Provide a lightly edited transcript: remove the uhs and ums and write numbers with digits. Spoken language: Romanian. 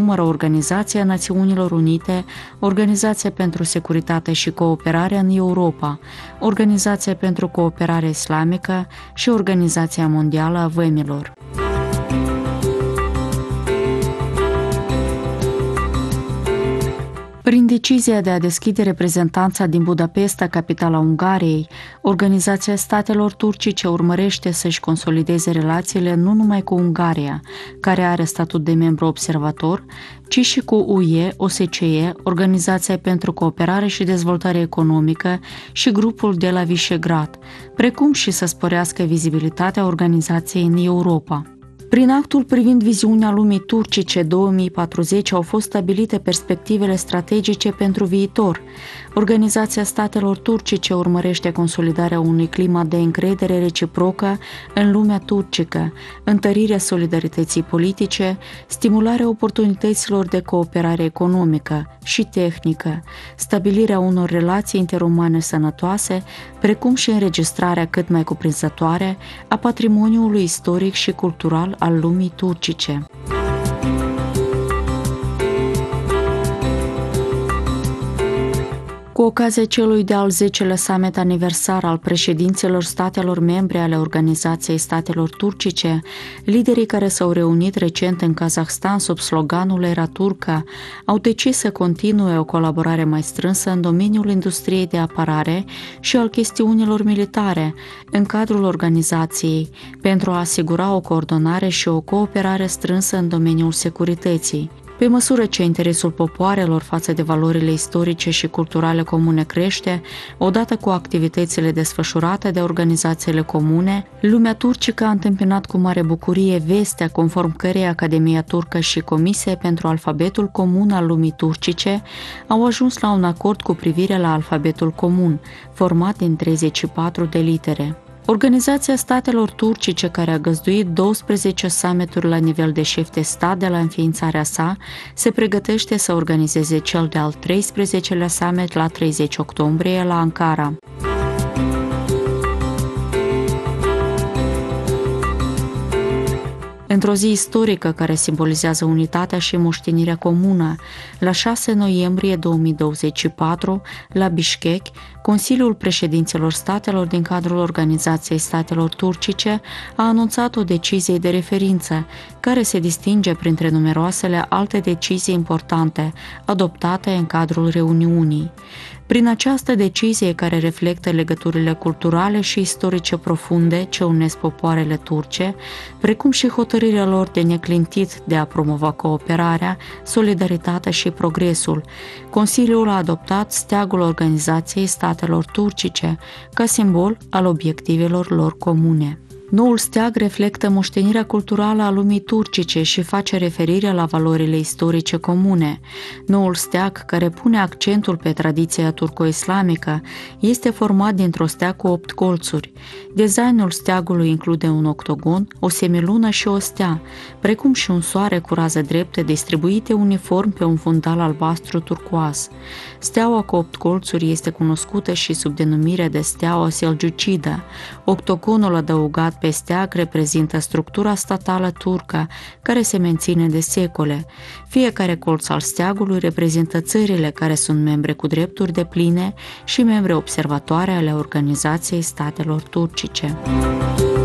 numără Organizația Națiunilor Unite, Organizația pentru Securitate și Cooperare în Europa, Organizația pentru Cooperare Islamică și Organizația Mondială a Vămilor. Prin decizia de a deschide reprezentanța din Budapesta, capitala Ungariei, Organizația Statelor Turcice urmărește să-și consolideze relațiile nu numai cu Ungaria, care are statut de membru observator, ci și cu UE, OSCE, Organizația pentru Cooperare și Dezvoltare Economică și grupul de la Visegrad, precum și să sporească vizibilitatea organizației în Europa. Prin actul privind viziunea lumii turcice 2040 au fost stabilite perspectivele strategice pentru viitor. Organizația Statelor Turcice urmărește consolidarea unui climat de încredere reciprocă în lumea turcică, întărirea solidarității politice, stimularea oportunităților de cooperare economică și tehnică, stabilirea unor relații interumane sănătoase, precum și înregistrarea cât mai cuprinzătoare a patrimoniului istoric și cultural al lumii turcice. Cu ocazia celui de-al 10-lea summit aniversar al președinților statelor membre ale Organizației Statelor Turcice, liderii care s-au reunit recent în Kazahstan sub sloganul Era Turcă au decis să continue o colaborare mai strânsă în domeniul industriei de apărare și al chestiunilor militare în cadrul organizației, pentru a asigura o coordonare și o cooperare strânsă în domeniul securității. Pe măsură ce interesul popoarelor față de valorile istorice și culturale comune crește, odată cu activitățile desfășurate de organizațiile comune, lumea turcică a întâmpinat cu mare bucurie vestea conform căreia Academia Turcă și Comisia pentru Alfabetul Comun al lumii turcice au ajuns la un acord cu privire la alfabetul comun, format din 34 de litere. Organizația Statelor Turcice, care a găzduit 12 summituri la nivel de șef de stat de la înființarea sa, se pregătește să organizeze cel de-al 13-lea summit la 30 octombrie la Ankara. Într-o zi istorică care simbolizează unitatea și moștenirea comună, la 6 noiembrie 2024, la Bishkek, Consiliul Președinților Statelor din cadrul Organizației Statelor Turcice a anunțat o decizie de referință, care se distinge printre numeroasele alte decizii importante adoptate în cadrul reuniunii. Prin această decizie, care reflectă legăturile culturale și istorice profunde ce unesc popoarele turce, precum și hotărârea lor de neclintit de a promova cooperarea, solidaritatea și progresul, Consiliul a adoptat steagul Organizației Statelor Turcice ca simbol al obiectivelor lor comune. Noul steag reflectă moștenirea culturală a lumii turcice și face referire la valorile istorice comune. Noul steag, care pune accentul pe tradiția turco-islamică, este format dintr-o stea cu 8 colțuri. Designul steagului include un octogon, o semilună și o stea, precum și un soare cu rază drepte distribuite uniform pe un fundal albastru turcoaz. Steaua cu 8 colțuri este cunoscută și sub denumirea de steaua selgiucidă. Octogonul adăugat pe steag reprezintă structura statală turcă, care se menține de secole. Fiecare colț al steagului reprezintă țările care sunt membre cu drepturi depline și membre observatoare ale Organizației Statelor Turcice.